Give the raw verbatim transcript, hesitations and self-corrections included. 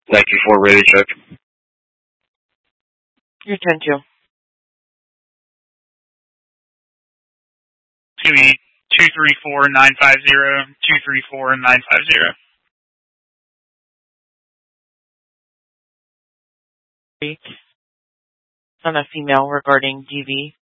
Thank you for radio check. Your turn, Joe. It's going to be two three four nine five zero, two three four nine five zero. On a female regarding D V.